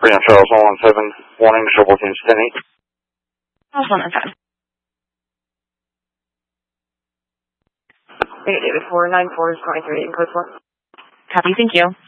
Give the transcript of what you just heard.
Freedom Charles 117, warning, Trouble Teams 10-8. Charles 117. David 494 is 23 in code 4. Copy, thank you.